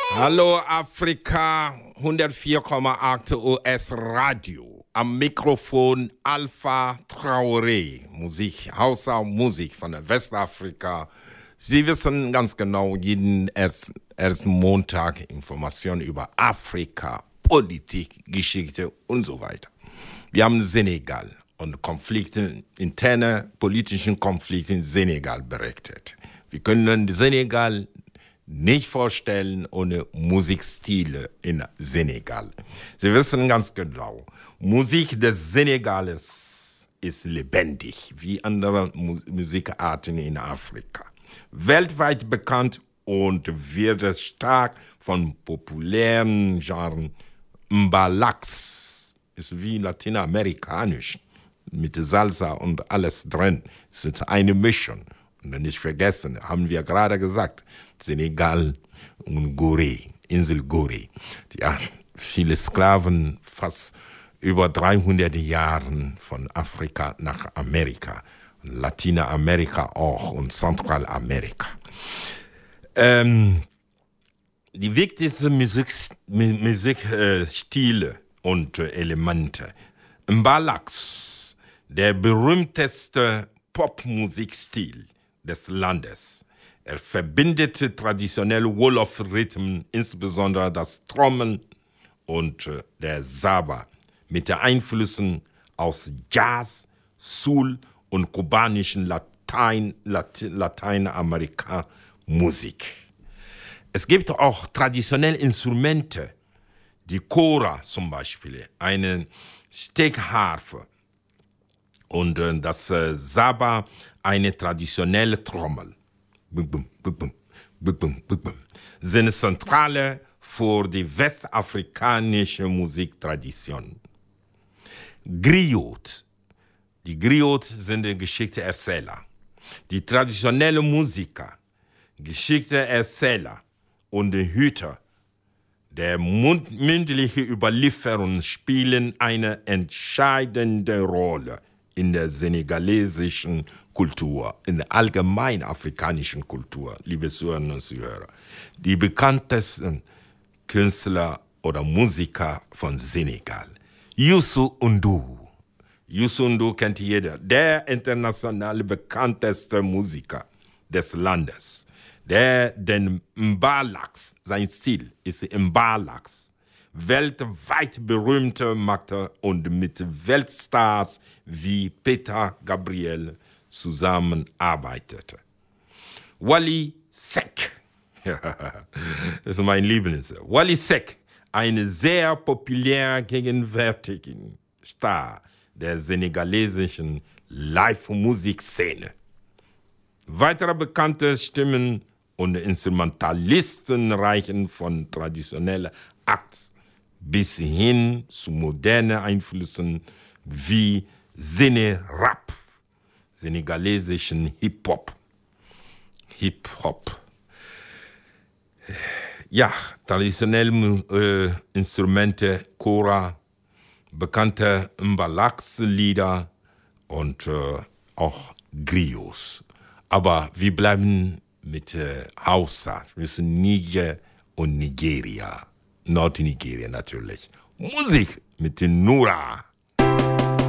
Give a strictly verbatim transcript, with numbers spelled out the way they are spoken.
Hallo Afrika, hundertvier Komma acht U S Radio. Am Mikrofon Alpha Traoré. Musik, Hausa Musik von der Westafrika. Sie wissen ganz genau, jeden ersten, ersten Montag Informationen über Afrika, Politik, Geschichte und so weiter. Wir haben Senegal und Konflikte, interne politischen Konflikte in Senegal berichtet. Wir können Senegal nicht vorstellen ohne Musikstile in Senegal. Sie wissen ganz genau, Musik des Senegales ist lebendig, wie andere Musikarten in Afrika. Weltweit bekannt und wird stark von populären Genres. Mbalax ist wie lateinamerikanisch, mit Salsa und alles drin. Es ist eine Mischung. Und nicht vergessen, haben wir gerade gesagt, Senegal und Gorée, Insel Gorée. Ja, viele Sklaven, fast über dreihundert Jahre von Afrika nach Amerika. Lateinamerika auch und Zentralamerika. Ähm, die wichtigsten Musikstile Musik, äh, und äh, Elemente. Mbalax, der berühmteste Popmusikstil des Landes. Er verbindet traditionelle Wolof-Rhythmen, insbesondere das Trommeln und äh, der Saba, mit den Einflüssen aus Jazz, Soul und kubanischen Latein, Late, Lateinamerika-Musik. Es gibt auch traditionelle Instrumente, die Kora zum Beispiel, eine Steckharfe und äh, das äh, Saba, eine traditionelle Trommel. Bum, bum, bum, bum, bum, bum, bum, sind Zentrale für die westafrikanische Musiktradition. Griot. Die Griot sind die Geschichtenerzähler. Die traditionellen Musiker, Geschichtenerzähler und die Hüter der mündlichen Überlieferung spielen eine entscheidende Rolle in der senegalesischen Kultur, in der allgemeinen afrikanischen Kultur, liebe Zuhörerinnen und Zuhörer. Die bekanntesten Künstler oder Musiker von Senegal. Youssou N'Dour. Youssou N'Dour kennt jeder. Der international bekannteste Musiker des Landes. Der den Mbalax, sein Stil ist Mbalax, weltweit berühmte machte und mit Weltstars wie Peter Gabriel zusammenarbeitete. Wally Seck, das ist mein Lieblings. Wally Seck, ein sehr populär gegenwärtiger Star der senegalesischen Live-Musikszene. Weitere bekannte Stimmen und Instrumentalisten reichen von traditionellen Acts bis hin zu modernen Einflüssen wie Sene-Rap, senegalesischen Hip-Hop. Hip-Hop. Ja, traditionelle äh, Instrumente, Kora, bekannte Mbalax-Lieder und äh, auch Griots. Aber wir bleiben mit äh, Hausa, wir sind Niger und Nigeria, Nordnigeria natürlich. Musik mit den Nura.